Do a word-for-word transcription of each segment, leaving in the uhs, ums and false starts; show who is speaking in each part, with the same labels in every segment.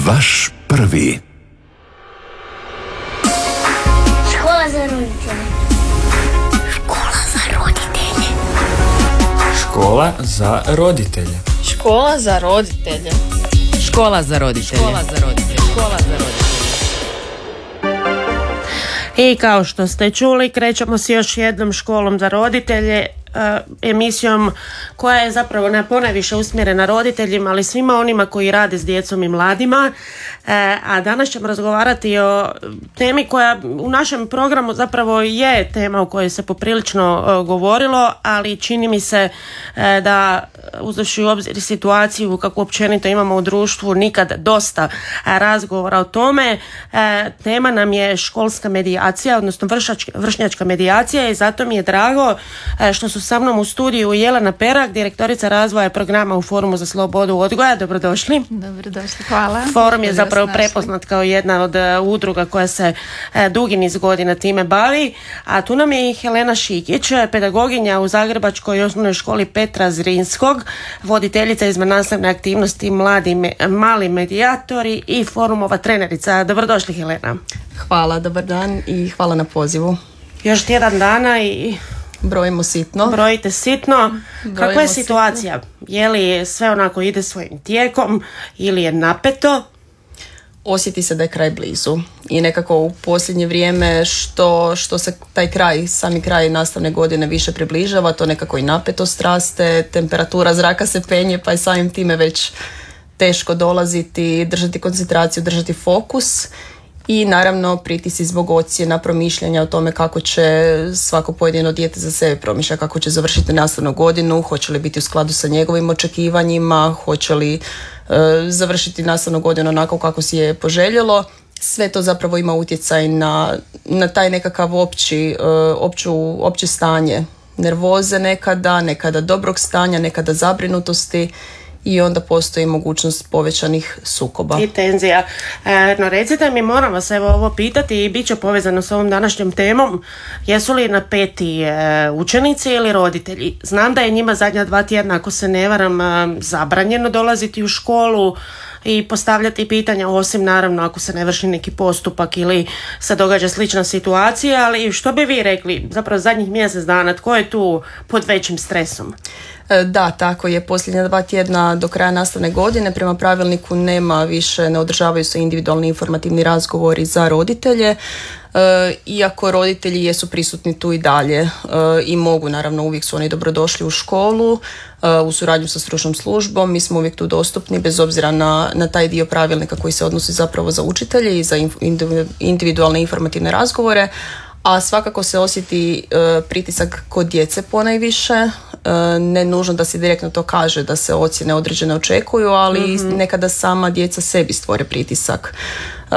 Speaker 1: Vaš prvi.
Speaker 2: Škola za roditelje.
Speaker 3: Škola za roditelje.
Speaker 4: Škola za roditelje.
Speaker 5: Škola za roditelje.
Speaker 3: Škola za roditelje. Škola za roditelje. Škola za roditelje.
Speaker 6: I kao što ste čuli, krećemo s još jednom školom za roditelje, emisijom koja je zapravo ne ponajviše usmjerena roditeljima, ali svima onima koji rade s djecom i mladima. A danas ćemo razgovarati o temi koja u našem programu zapravo je tema o kojoj se poprilično govorilo, ali čini mi se da, uzevši u obzir situaciju kako općenito imamo u društvu, nikad dosta razgovora o tome. Tema nam je školska medijacija, odnosno vršnjačka medijacija, i zato mi je drago što su sa mnom u studiju Jelena Perak, direktorica razvoja programa u Forumu za slobodu odgoja. Dobrodošli.
Speaker 5: Dobrodošli, hvala.
Speaker 6: Forum je zapravo prepoznat kao jedna od udruga koja se dugi niz godina time bavi. A tu nam je i Helena Šikić, pedagoginja u Zagrebačkoj osnovnoj školi Petra Zrinskog, voditeljica izvannastavne aktivnosti Mladi mali medijatori i Forumova trenerica. Dobrodošli, Helena.
Speaker 7: Hvala, dobar dan i hvala na pozivu.
Speaker 6: Još tjedan dana i
Speaker 7: brojimo sitno.
Speaker 6: Brojite sitno.
Speaker 7: Brojimo
Speaker 6: Kakva je situacija?
Speaker 7: Sitno.
Speaker 6: Je li sve onako ide svojim tijekom ili je napeto?
Speaker 7: Osjeti se da je kraj blizu i nekako u posljednje vrijeme što, što se taj kraj, sami kraj nastavne godine više približava, to nekako i napetost raste, temperatura zraka se penje, pa je samim time već teško dolaziti, držati koncentraciju, držati fokus. I naravno pritisci zbog ocjena, promišljanja o tome kako će svako pojedino dijete za sebe promišlja, kako će završiti nastavnu godinu, hoće li biti u skladu sa njegovim očekivanjima, hoće li e, završiti nastavnu godinu onako kako si je poželjelo. Sve to zapravo ima utjecaj na, na taj nekakav opći, e, opću, opće stanje nervoze nekada, nekada dobrog stanja, nekada zabrinutosti. I onda postoji mogućnost povećanih sukoba.
Speaker 6: I tenzija. E, no recite mi, moram vas evo ovo pitati i bit će povezano s ovom današnjom temom. Jesu li napeti e, učenici ili roditelji? Znam da je njima zadnja dva tjedna, ako se ne varam, e, zabranjeno dolaziti u školu i postavljati pitanja, osim naravno ako se ne vrši neki postupak ili se događa slična situacija, ali što bi vi rekli, zapravo zadnjih mjesec dana, tko je tu pod većim stresom?
Speaker 7: Da, tako je. Posljednja dva tjedna do kraja nastavne godine prema pravilniku nema više, ne održavaju se individualni informativni razgovori za roditelje. E, iako roditelji jesu prisutni tu i dalje e, i mogu, naravno uvijek su oni dobrodošli u školu e, u suradnju sa stručnom službom, mi smo uvijek tu dostupni bez obzira na, na taj dio pravilnika koji se odnosi zapravo za učitelje i za individualne informativne razgovore. A svakako se osjeti e, pritisak kod djece ponajviše, e, ne nužno da se direktno to kaže da se ocjene određene očekuju, ali mm-hmm. nekada sama djeca sebi stvore pritisak, e,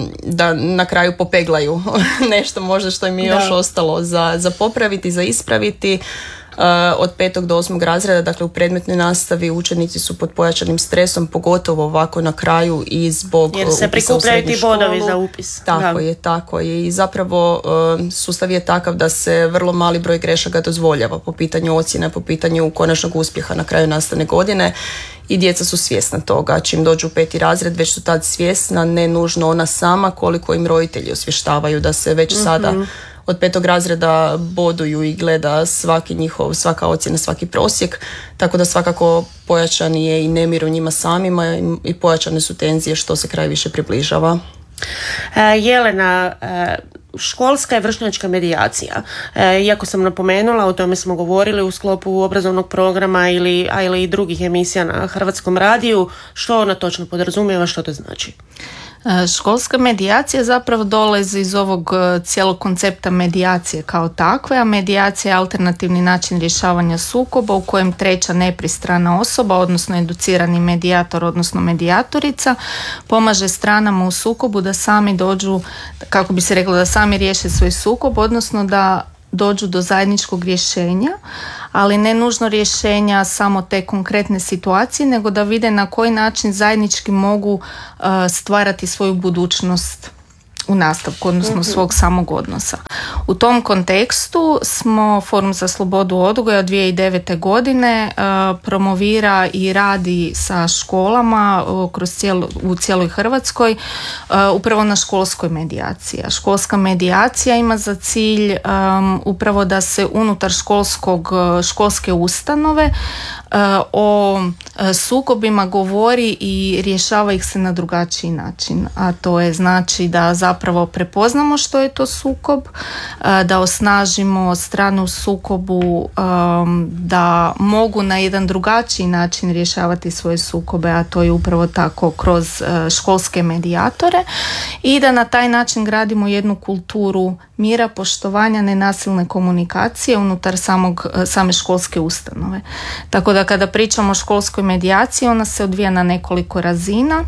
Speaker 7: da na kraju popeglaju nešto možda što im je još ostalo za, za popraviti, za ispraviti. Uh, od petog do osmog razreda, dakle u predmetnoj nastavi učenici su pod pojačanim stresom, pogotovo ovako na kraju i zbog
Speaker 6: jer se prikupljaju ti bodovi za upis.
Speaker 7: Tako da. je, tako je. I zapravo uh, sustav je takav da se vrlo mali broj grešaka dozvoljava po pitanju ocjena, po pitanju konačnog uspjeha na kraju nastavne godine. I djeca su svjesna toga. Čim dođu u peti razred, već su tad svjesna, ne nužno ona sama, koliko im roditelji osvještavaju da se već mm-hmm. sada od petog razreda boduju i gleda svaki njihov, svaka ocjena, svaki prosjek, tako da svakako pojačan je i nemir u njima samima i pojačane su tenzije što se kraj više približava.
Speaker 6: E, Jelena, e, školska i vršnjačka medijacija, e, iako sam napomenula, o tome smo govorili u sklopu obrazovnog programa ili, a ili i drugih emisija na Hrvatskom radiju, što ona točno podrazumijeva, što to znači?
Speaker 5: Školska medijacija zapravo dolazi iz ovog cijelog koncepta medijacije kao takve, a medijacija je alternativni način rješavanja sukoba u kojem treća nepristrana osoba, odnosno educirani medijator, odnosno medijatorica, pomaže stranama u sukobu da sami dođu, kako bi se reklo, da sami riješe svoj sukob, odnosno da dođu do zajedničkog rješenja, ali ne nužno rješenja samo te konkretne situacije, nego da vide na koji način zajednički mogu uh, stvarati svoju budućnost u nastavku, odnosno svog samog odnosa. U tom kontekstu smo Forum za slobodu odgoja od dvije tisuće devete. godine uh, promovira i radi sa školama uh, kroz cijelu, u cijeloj Hrvatskoj uh, upravo na školskoj medijaciji. A školska medijacija ima za cilj um, upravo da se unutar školskog, školske ustanove uh, o uh, sukobima govori i rješava ih se na drugačiji način. A to je znači da zapravo prepoznamo što je to sukob, da osnažimo strane u sukobu, da mogu na jedan drugačiji način rješavati svoje sukobe, a to je upravo tako kroz školske medijatore, i da na taj način gradimo jednu kulturu mira, poštovanja, nenasilne komunikacije unutar samog, same školske ustanove. Tako da kada pričamo o školskoj medijaciji, ona se odvija na nekoliko razina.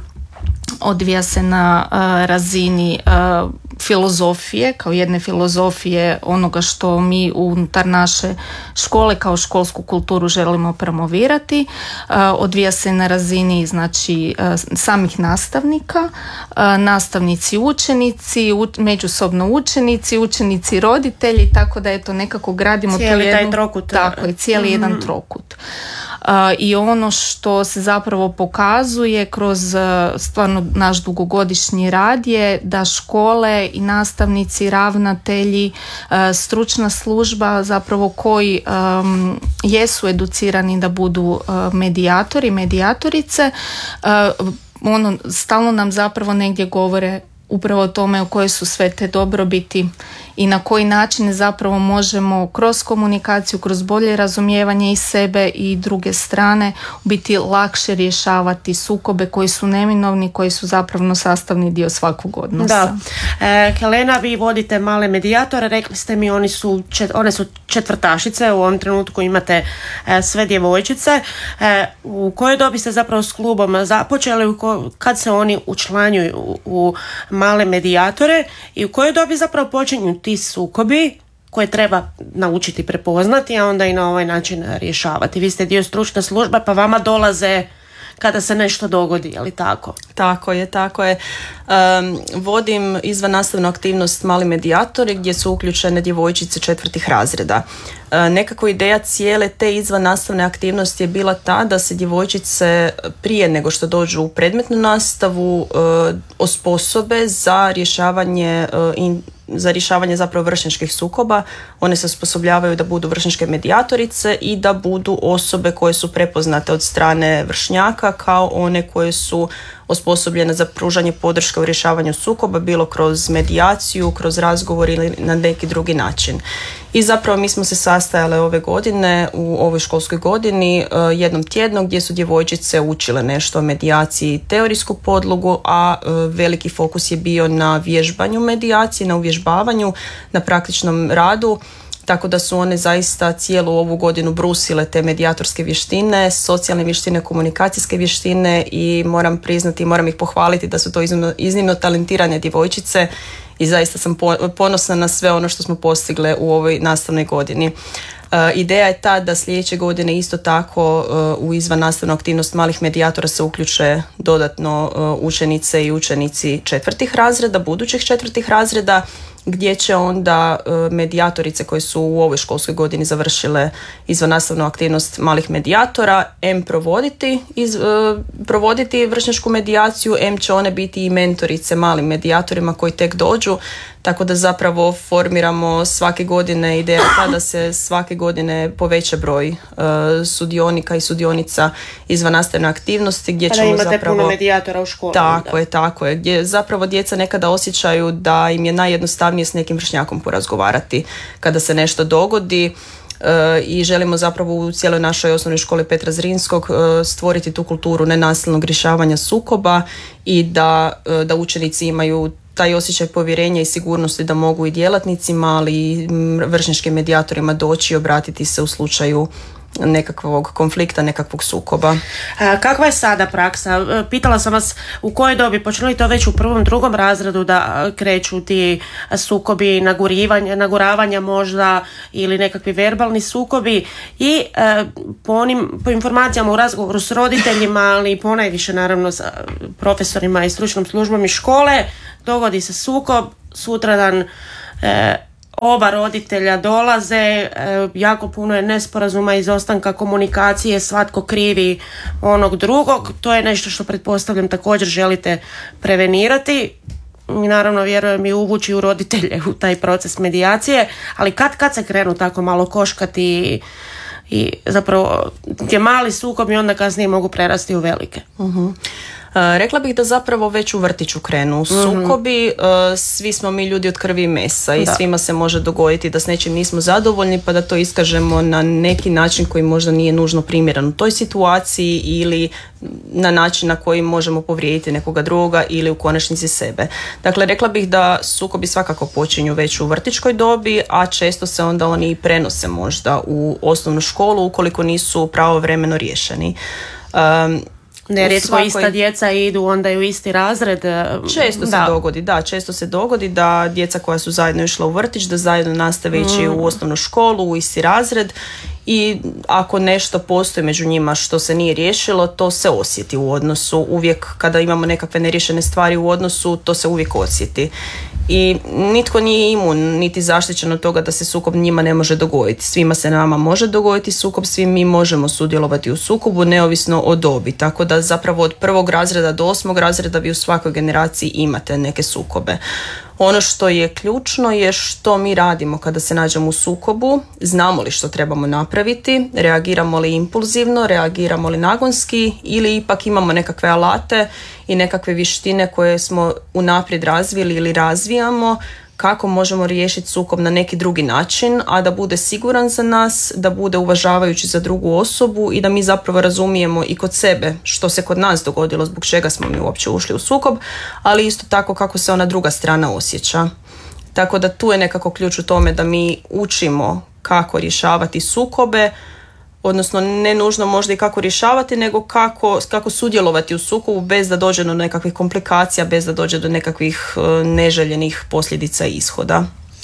Speaker 5: Odvija se na uh, razini uh, filozofije, kao jedne filozofije onoga što mi unutar naše škole kao školsku kulturu želimo promovirati. Uh, odvija se na razini znači uh, samih nastavnika, uh, nastavnici učenici, u, međusobno učenici, učenici roditelji, tako da eto nekako gradimo
Speaker 6: cijeli
Speaker 5: tu jednu,
Speaker 6: taj trokut.
Speaker 5: Tako je, cijeli mm-hmm. jedan trokut. Uh, I ono što se zapravo pokazuje kroz uh, stvarno naš dugogodišnji rad je da škole i nastavnici, ravnatelji, uh, stručna služba zapravo koji um, jesu educirani da budu uh, medijatori, medijatorice, uh, ono stalno nam zapravo negdje govore upravo o tome koje su sve te dobrobiti i na koji način zapravo možemo kroz komunikaciju, kroz bolje razumijevanje i sebe i druge strane biti lakše rješavati sukobe koji su neminovni, koji su zapravo sastavni dio svakog odnosa.
Speaker 6: Da. E, Helena, vi vodite male medijatore, rekli ste mi oni su čet, one su četvrtašice, u ovom trenutku imate e, sve djevojčice. E, u kojoj dobi ste zapravo s klubom započeli, u ko, kad se oni učlanjuju u, u male medijatore i u kojoj dobi zapravo počinju ti sukobi koje treba naučiti prepoznati, a onda i na ovaj način rješavati? Vi ste dio stručne službe, pa vama dolaze kada se nešto dogodi, je li tako?
Speaker 7: Tako je, tako je. Um, vodim izvan nastavnu aktivnost Mali medijatori gdje su uključene djevojčice četvrtih razreda. Uh, nekako ideja cijele te izvan nastavne aktivnosti je bila ta da se djevojčice prije nego što dođu u predmetnu nastavu uh, osposobe za rješavanje uh, in, za rješavanje zapravo vršnjačkih sukoba. One se osposobljavaju da budu vršnjačke medijatorice i da budu osobe koje su prepoznate od strane vršnjaka kao one koje su osposobljene za pružanje podrške u rješavanju sukoba, bilo kroz medijaciju, kroz razgovor ili na neki drugi način. I zapravo mi smo se sastajale ove godine, u ovoj školskoj godini, jednom tjedno gdje su djevojčice učile nešto o medijaciji, teorijsku podlogu, a veliki fokus je bio na vježbanju medijacije, na uvježbavanju, na praktičnom radu. Tako da su one zaista cijelu ovu godinu brusile te medijatorske vještine, socijalne vještine, komunikacijske vještine i moram priznati, moram ih pohvaliti da su to iznimno, iznimno talentirane djevojčice i zaista sam ponosna na sve ono što smo postigle u ovoj nastavnoj godini. Uh, ideja je ta da sljedeće godine isto tako uh, u izvan nastavnu aktivnost malih medijatora se uključe dodatno uh, učenice i učenici četvrtih razreda, budućih četvrtih razreda, gdje će onda uh, medijatorice koje su u ovoj školskoj godini završile izvan nastavnu aktivnost malih medijatora em provoditi, iz, uh, provoditi vršnjačku medijaciju, em će one biti i mentorice malim medijatorima koji tek dođu, tako da zapravo formiramo svake godine, ideja ta da se svake godine poveća broj uh, sudionika i sudionica izvan nastavne aktivnosti gdje ćemo
Speaker 6: imate
Speaker 7: zapravo
Speaker 6: puno medijatora u školi.
Speaker 7: Tako
Speaker 6: da.
Speaker 7: je, tako je, gdje zapravo djeca nekada osjećaju da im je najjednostavnije s nekim vršnjakom porazgovarati kada se nešto dogodi. Uh, i želimo zapravo u cijeloj našoj osnovnoj školi Petra Zrinskog uh, stvoriti tu kulturu nenasilnog rješavanja sukoba i da, uh, da učenici imaju taj osjećaj povjerenja i sigurnosti da mogu i djelatnicima, ali i vršnjačkim medijatorima doći i obratiti se u slučaju nekakvog konflikta, nekakvog sukoba.
Speaker 6: E, kakva je sada praksa? Pitala sam vas u kojoj dobi, počeli to već u prvom, drugom razredu da kreću ti sukobi, nagurivanja, naguravanja možda ili nekakvi verbalni sukobi i e, po onim, po informacijama u razgovoru s roditeljima, ali i ponajviše naravno sa profesorima i stručnom službom iz škole, dogodi se sukob, sutradan e, oba roditelja dolaze, e, jako puno je nesporazuma, izostanka komunikacije, svatko krivi onog drugog. To je nešto što pretpostavljam također želite prevenirati i naravno vjerujem i uvući u roditelje u taj proces medijacije, ali kad, kad se krenu tako malo koškati i, i zapravo ti mali sukobi onda kasnije mogu prerasti u velike.
Speaker 7: Uh-huh. Rekla bih da zapravo već u vrtiću krenu sukobi, mm-hmm. svi smo mi ljudi od krvi i mesa i da. Svima se može dogoditi da s nečim nismo zadovoljni pa da to iskažemo na neki način koji možda nije nužno primjeren u toj situaciji ili na način na koji možemo povrijediti nekoga drugoga ili u konačnici sebe. Dakle, rekla bih da sukobi svakako počinju već u vrtićkoj dobi, a često se onda oni prenose možda u osnovnu školu ukoliko nisu pravovremeno riješeni. Um,
Speaker 6: Nerijetko
Speaker 7: svakoj...
Speaker 6: ista djeca idu onda i u isti razred.
Speaker 7: Često se
Speaker 6: da.
Speaker 7: dogodi, da, često se dogodi da djeca koja su zajedno išla u vrtić, da zajedno nastave ići mm. u osnovnu školu, u isti razred i ako nešto postoji među njima što se nije riješilo, to se osjeti u odnosu. Uvijek kada imamo nekakve neriješene stvari u odnosu, to se uvijek osjeti. I nitko nije imun niti zaštićen od toga da se sukob njima ne može dogoditi. Svima se nama može dogoditi sukob, svi mi možemo sudjelovati u sukobu neovisno o dobi. Tako da zapravo od prvog razreda do osmog razreda vi u svakoj generaciji imate neke sukobe. Ono što je ključno je što mi radimo kada se nađemo u sukobu, znamo li što trebamo napraviti, reagiramo li impulzivno, reagiramo li nagonski ili ipak imamo nekakve alate i nekakve vještine koje smo unaprijed razvili ili razvijamo kako možemo riješiti sukob na neki drugi način, a da bude siguran za nas, da bude uvažavajući za drugu osobu i da mi zapravo razumijemo i kod sebe što se kod nas dogodilo, zbog čega smo mi uopće ušli u sukob, ali isto tako kako se ona druga strana osjeća. Tako da tu je nekako ključ u tome da mi učimo kako rješavati sukobe, odnosno ne nužno možda i kako rješavati, nego kako, kako sudjelovati u sukobu bez da dođe do nekakvih komplikacija, bez da dođe do nekakvih e, neželjenih posljedica i ishoda.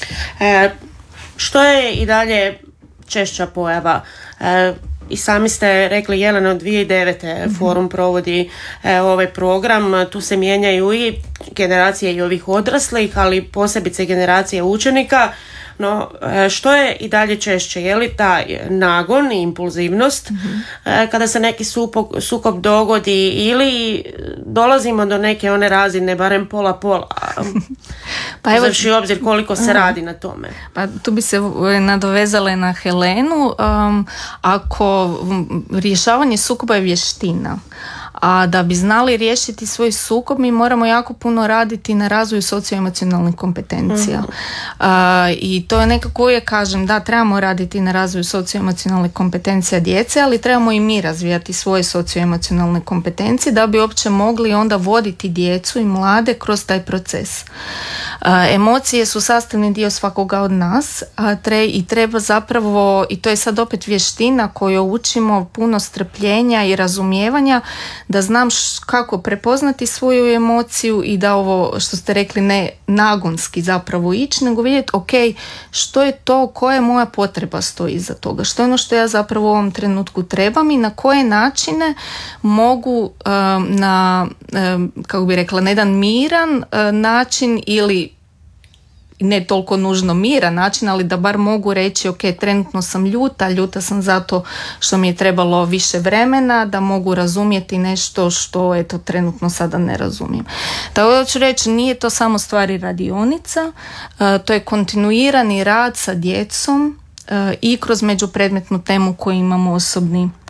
Speaker 6: E, što je i dalje češća pojava? E, I sami ste rekli, Jelena, od dvije tisuće devete mm-hmm. Forum provodi e, ovaj program. Tu se mijenjaju i generacije i ovih odraslih, ali posebice generacije učenika. No, što je i dalje češće? Je li taj nagon i impulzivnost mm-hmm. kada se neki sukob, sukob dogodi ili dolazimo do neke one razine, barem pola-pola? Pa evo, znači obzir koliko se radi na tome.
Speaker 5: Pa tu bi se nadovezale na Helenu. Um, ako rješavanje sukoba je vještina, a da bi znali riješiti svoj sukob mi moramo jako puno raditi na razvoju socioemocionalnih kompetencija. Mm-hmm. A, i to je nekako uvijek kažem da trebamo raditi na razvoju socioemocionalnih kompetencija djece, ali trebamo i mi razvijati svoje socioemocionalne kompetencije da bi uopće mogli onda voditi djecu i mlade kroz taj proces. A, emocije su sastavni dio svakoga od nas a tre, i treba zapravo, i to je sad opet vještina koju učimo, puno strpljenja i razumijevanja, da znam š, kako prepoznati svoju emociju i da ovo što ste rekli ne nagonski zapravo ići, nego vidjeti ok, što je to, koja je moja potreba stoji iza toga, što je ono što ja zapravo u ovom trenutku trebam i na koje načine mogu um, na, um, kako bi rekla, na jedan miran uh, način ili ne toliko nužno miran način, ali da bar mogu reći ok, trenutno sam ljuta, ljuta sam zato što mi je trebalo više vremena, da mogu razumjeti nešto što eto trenutno sada ne razumijem. Tako da ću reći, nije to samo stvari radionica, to je kontinuirani rad sa djecom i kroz međupredmetnu temu koju imamo osobni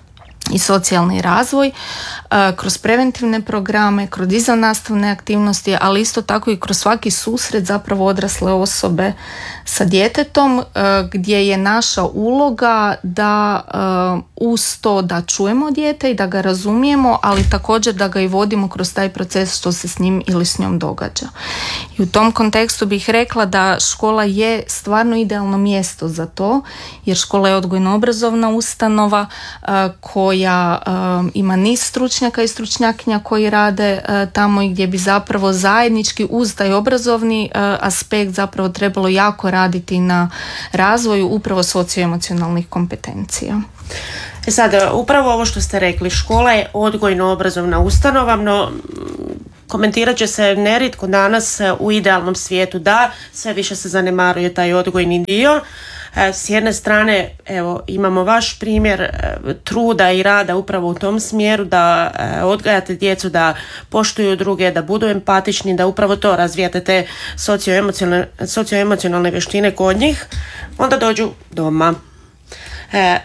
Speaker 5: i socijalni razvoj, kroz preventivne programe, kroz izvannastavne aktivnosti, ali isto tako i kroz svaki susret zapravo odrasle osobe sa djetetom, gdje je naša uloga da uz to da čujemo dijete i da ga razumijemo, ali također da ga i vodimo kroz taj proces što se s njim ili s njom događa. I u tom kontekstu bih rekla da škola je stvarno idealno mjesto za to, jer škola je odgojno-obrazovna ustanova koja ima niz stručnjaka i stručnjakinja koji rade tamo i gdje bi zapravo zajednički uz taj obrazovni aspekt zapravo trebalo jako raditi na razvoju upravo socioemocionalnih kompetencija.
Speaker 6: E sad, upravo ovo što ste rekli, škola je odgojno-obrazovna ustanova, no komentirat će se nerijetko danas u idealnom svijetu da sve više se zanemaruje taj odgojni dio. S jedne strane, evo, imamo vaš primjer truda i rada upravo u tom smjeru da odgajate djecu da poštuju druge, da budu empatični, da upravo to razvijate te socioemocionalne, socioemocionalne vještine kod njih. Onda dođu doma. E,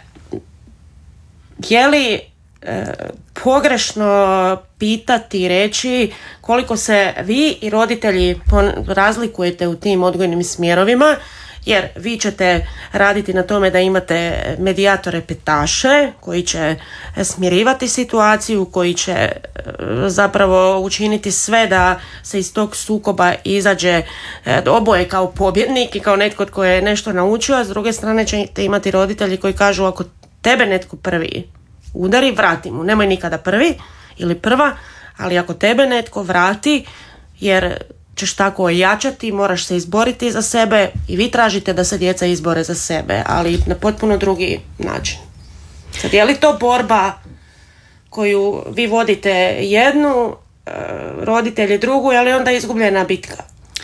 Speaker 6: je li e, pogrešno pitati i reći koliko se vi i roditelji razlikujete u tim odgojnim smjerovima? Jer vi ćete raditi na tome da imate medijatore petaše koji će smirivati situaciju, koji će zapravo učiniti sve da se iz tog sukoba izađe oboje kao pobjednik i kao netko tko je nešto naučio, a s druge strane ćete imati roditelji koji kažu ako tebe netko prvi udari, vrati mu, nemoj nikada prvi ili prva, ali ako tebe netko vrati, jer ćeš tako ojačati, moraš se izboriti za sebe i vi tražite da se djeca izbore za sebe, ali na potpuno drugi način. Sad, je li to borba koju vi vodite jednu, roditelji drugu, je li onda izgubljena bitka?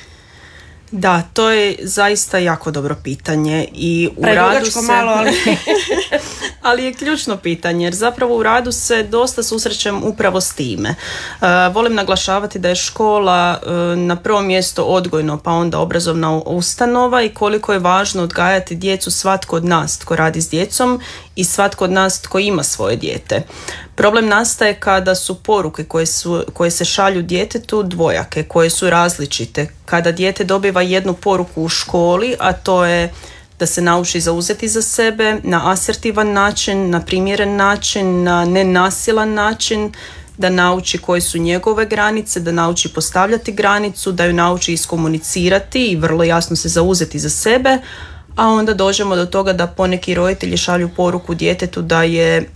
Speaker 1: Da, to je zaista jako dobro pitanje i u radu se...
Speaker 6: malo, ali...
Speaker 1: ali je ključno pitanje jer zapravo u radu se dosta susrećem upravo s time. Uh, volim naglašavati da je škola uh, na prvom mjestu odgojno pa onda obrazovna ustanova i koliko je važno odgajati djecu svatko od nas tko radi s djecom i svatko od nas tko ima svoje dijete. Problem nastaje kada su poruke koje, su, koje se šalju djetetu dvojake, koje su različite. Kada dijete dobiva jednu poruku u školi, a to je da se nauči zauzeti za sebe na asertivan način, na primjeren način, na nenasilan način, da nauči koje su njegove granice, da nauči postavljati granicu, da ju nauči iskomunicirati i vrlo jasno se zauzeti za sebe, a onda dođemo do toga da poneki roditelji šalju poruku djetetu da je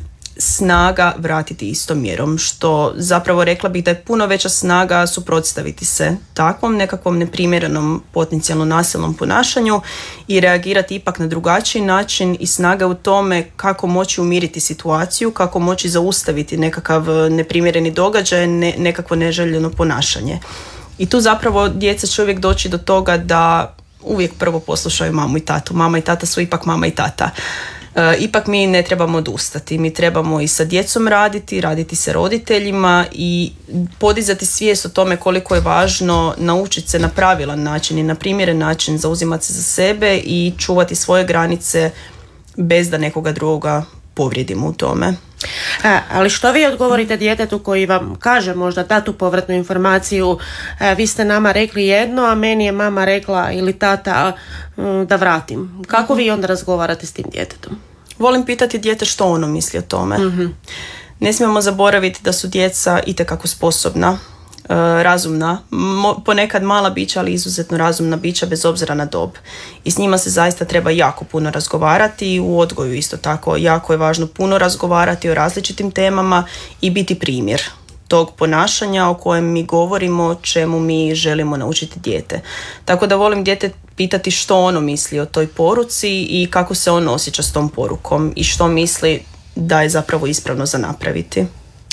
Speaker 1: snaga vratiti istom mjerom, što zapravo rekla bih da je puno veća snaga suprotstaviti se takvom nekakvom neprimjerenom potencijalno nasilnom ponašanju i reagirati ipak na drugačiji način i snaga u tome kako moći umiriti situaciju, kako moći zaustaviti nekakav neprimjereni događaj, ne, nekakvo neželjeno ponašanje. I tu zapravo djeca će uvijek doći do toga da uvijek prvo poslušaju mamu i tatu. Mama i tata su ipak mama i tata. E, ipak mi ne trebamo odustati, mi trebamo i sa djecom raditi, raditi sa roditeljima i podizati svijest o tome koliko je važno naučiti se na pravilan način i na primjeren način zauzimati se za sebe i čuvati svoje granice bez da nekoga drugoga povrijedimo u tome.
Speaker 6: A, ali što vi odgovorite djetetu koji vam kaže možda da tu povratnu informaciju, a, vi ste nama rekli jedno, a meni je mama rekla ili tata m, da vratim. Kako vi onda razgovarate s tim djetetom?
Speaker 1: Volim pitati dijete što ono misli o tome. Mm-hmm. Ne smijemo zaboraviti da su djeca itekako sposobna, razumna, ponekad mala bića, ali izuzetno razumna bića bez obzira na dob. I s njima se zaista treba jako puno razgovarati i u odgoju isto tako. Jako je važno puno razgovarati o različitim temama i biti primjer tog ponašanja o kojem mi govorimo, čemu mi želimo naučiti dijete. Tako da volim dijete pitati što ono misli o toj poruci i kako se on osjeća s tom porukom i što misli da je zapravo ispravno za napraviti.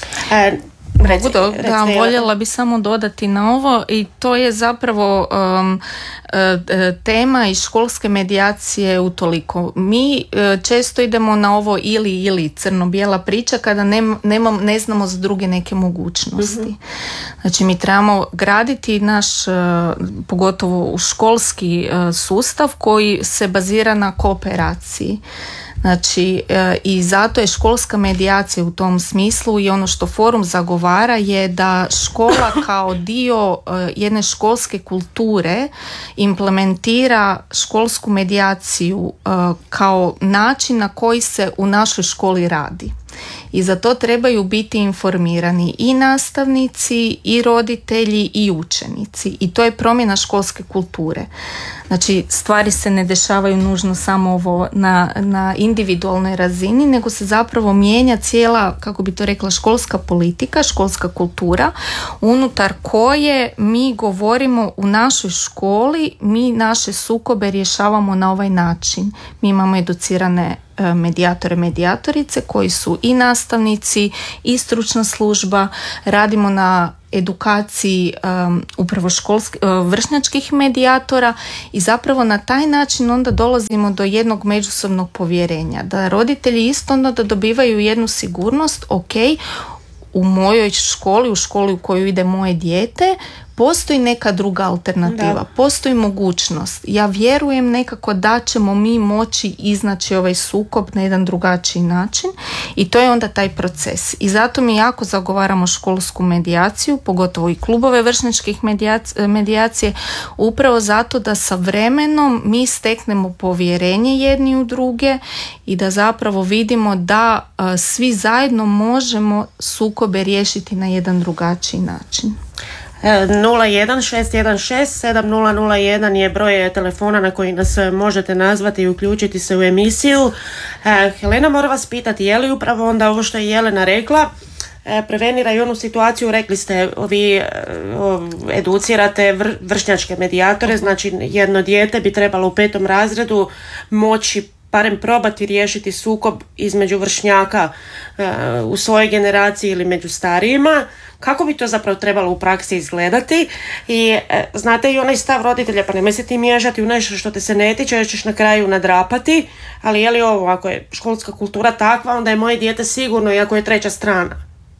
Speaker 6: E,
Speaker 5: Mogu da, da voljela bi samo dodati na ovo i to je zapravo um, tema iz školske medijacije utoliko. Mi uh, često idemo na ovo ili ili crno-bijela priča kada ne, nemam, ne znamo za druge neke mogućnosti. Mm-hmm. Znači mi trebamo graditi naš, uh, pogotovo u školski uh, sustav koji se bazira na kooperaciji. Znači e, i zato je školska medijacija u tom smislu i ono što forum zagovara je da škola kao dio e, jedne školske kulture implementira školsku medijaciju e, kao način na koji se u našoj školi radi. I za to trebaju biti informirani i nastavnici, i roditelji, i učenici. I to je promjena školske kulture. Znači, stvari se ne dešavaju nužno samo ovo na, na individualnoj razini, nego se zapravo mijenja cijela, kako bi to rekla, školska politika, školska kultura, unutar koje mi govorimo u našoj školi, mi naše sukobe rješavamo na ovaj način. Mi imamo educirane medijatore, medijatorice koji su i nastavnici i stručna služba, radimo na edukaciji um, upravo školskih, uh, vršnjačkih medijatora i zapravo na taj način onda dolazimo do jednog međusobnog povjerenja, da roditelji isto onda da dobivaju jednu sigurnost, ok, u mojoj školi, u školi u koju ide moje dijete, postoji neka druga alternativa, da. Postoji mogućnost. Ja vjerujem nekako da ćemo mi moći iznaći ovaj sukob na jedan drugačiji način i to je onda taj proces. I zato mi jako zagovaramo školsku medijaciju, pogotovo i klubove vršnjačkih medijacije, upravo zato da sa vremenom mi steknemo povjerenje jedni u druge i da zapravo vidimo da a, svi zajedno možemo sukobe riješiti na jedan drugačiji način.
Speaker 6: nula jedan šest jedan šest sedam nula nula jedan je broj telefona na koji nas možete nazvati i uključiti se u emisiju. Helena, moram vas pitati, je li upravo onda ovo što je Jelena rekla prevenira i onu situaciju, rekli ste, vi educirate vr- vršnjačke medijatore, znači jedno dijete bi trebalo u petom razredu moći barem probati riješiti sukob između vršnjaka u svojoj generaciji ili među starijima. Kako bi to zapravo trebalo u praksi izgledati? I e, znate i onaj stav roditelja, pa nemoj se ti miješati u nešto što te se ne tiče, jer ćeš na kraju nadrapati, ali je li ovo, ako je školska kultura takva, onda je moje dijete sigurno, iako je treća strana.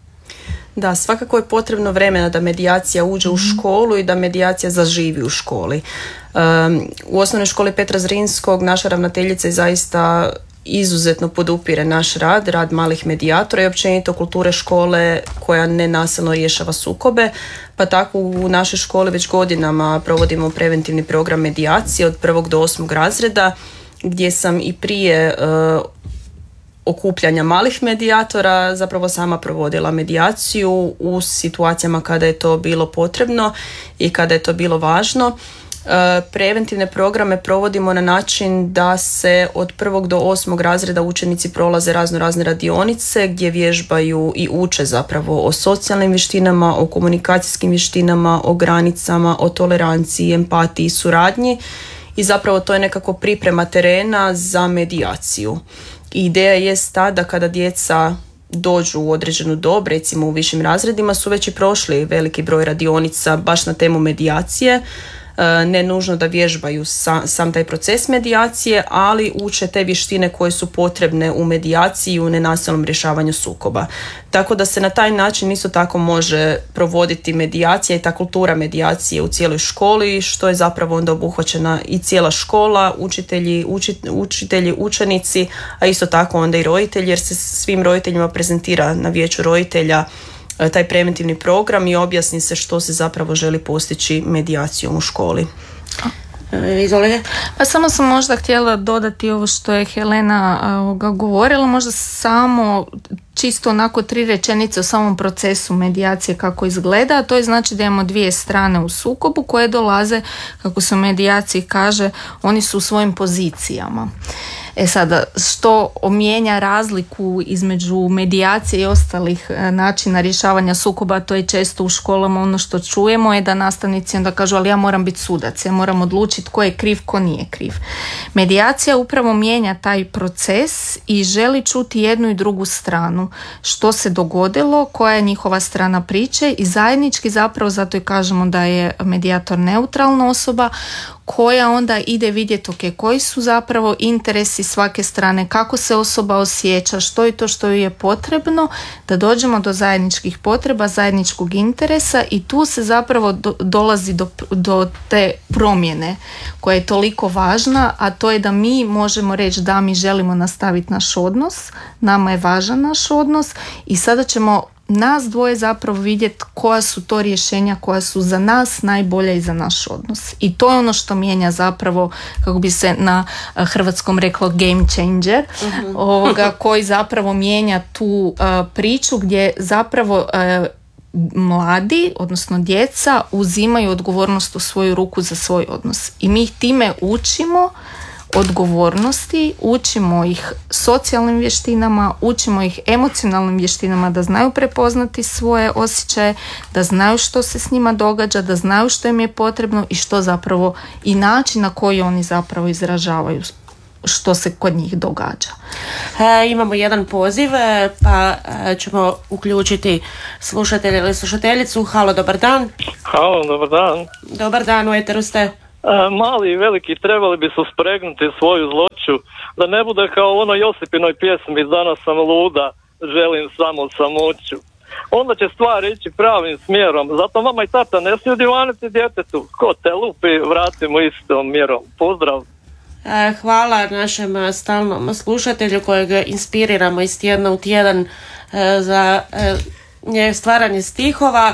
Speaker 7: Da, svakako je potrebno vremena da medijacija uđe u školu i da medijacija zaživi u školi. Um, u osnovnoj školi Petra Zrinskog naša ravnateljica je zaista izuzetno podupire naš rad, rad malih medijatora i općenito kulture škole koja nenasilno rješava sukobe, pa tako u našoj školi već godinama provodimo preventivni program medijacije od prvog do osmog razreda, gdje sam i prije uh, okupljanja malih medijatora zapravo sama provodila medijaciju u situacijama kada je to bilo potrebno i kada je to bilo važno. Preventivne programe provodimo na način da se od prvog do osmog razreda učenici prolaze razno razne radionice gdje vježbaju i uče zapravo o socijalnim vještinama, o komunikacijskim vještinama, o granicama, o toleranciji, empatiji, suradnji i zapravo to je nekako priprema terena za medijaciju. Ideja jest ta da kada djeca dođu u određenu dob, recimo u višim razredima, su već i prošli veliki broj radionica baš na temu medijacije, ne nužno da vježbaju sam, sam taj proces medijacije, ali uče te vještine koje su potrebne u medijaciji i u nenasilnom rješavanju sukoba. Tako da se na taj način isto tako može provoditi medijacija i ta kultura medijacije u cijeloj školi, što je zapravo onda obuhvaćena i cijela škola, učitelji, učit, učitelji, učenici, a isto tako onda i roditelji, jer se svim roditeljima prezentira na vijeću roditelja taj preventivni program i objasni se što se zapravo želi postići medijacijom u školi.
Speaker 6: Izvolite.
Speaker 5: Pa samo sam možda htjela dodati ovo što je Helena ovoga, govorila, možda samo čisto onako tri rečenice o samom procesu medijacije kako izgleda, a to je znači da imamo dvije strane u sukobu koje dolaze, kako se u medijaciji kaže, oni su u svojim pozicijama. E sada, što mijenja razliku između medijacije i ostalih načina rješavanja sukoba, to je često u školama ono što čujemo je da nastavnici onda kažu, ali ja moram biti sudac, ja moram odlučiti ko je kriv, ko nije kriv. Medijacija upravo mijenja taj proces i želi čuti jednu i drugu stranu. Što se dogodilo, koja je njihova strana priče i zajednički zapravo, zato i kažemo da je medijator neutralna osoba koja onda ide vidjeti ok, koji su zapravo interesi svake strane, kako se osoba osjeća, što je to što joj je potrebno, da dođemo do zajedničkih potreba, zajedničkog interesa i tu se zapravo do, dolazi do, do te promjene koja je toliko važna, a to je da mi možemo reći da mi želimo nastaviti naš odnos, nama je važan naš odnos i sada ćemo nas dvoje zapravo vidjeti koja su to rješenja koja su za nas najbolja i za naš odnos. I to je ono što mijenja zapravo, kako bi se na hrvatskom reklo, game changer, uh-huh. ovoga, koji zapravo mijenja tu uh, priču gdje zapravo uh, mladi, odnosno djeca, uzimaju odgovornost u svoju ruku za svoj odnos. I mi ih time učimo odgovornosti, učimo ih socijalnim vještinama, učimo ih emocionalnim vještinama, da znaju prepoznati svoje osjećaje, da znaju što se s njima događa, da znaju što im je potrebno i što zapravo i način na koji oni zapravo izražavaju što se kod njih događa.
Speaker 6: E, imamo jedan poziv, pa e, ćemo uključiti slušatelja ili slušateljicu. Halo, dobar dan.
Speaker 8: Halo, dobar dan.
Speaker 6: Dobar dan, u eteru ste.
Speaker 8: Mali i veliki trebali bi su spregnuti svoju zloću, da ne bude kao u onoj Josipinoj pjesmi Danas sam luda, želim samo samoću. Onda će stvari ići pravim smjerom, zato mama i tata ne smiju divaniti djetetu. Ko te lupi, vratimo istom mjerom. Pozdrav.
Speaker 6: Hvala našem stalnom slušatelju kojeg inspiriramo iz tjedna u tjedan za stvaranje stihova.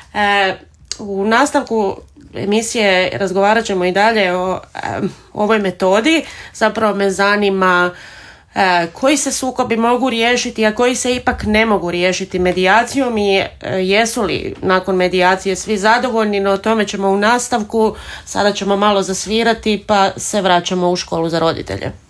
Speaker 6: U nastavku emisije razgovarat ćemo i dalje o um, ovoj metodi. Zapravo me zanima uh, koji se sukobi mogu riješiti, a koji se ipak ne mogu riješiti medijacijom i uh, jesu li nakon medijacije svi zadovoljni, no o tome ćemo u nastavku. Sada ćemo malo zasvirati pa se vraćamo u školu za roditelje.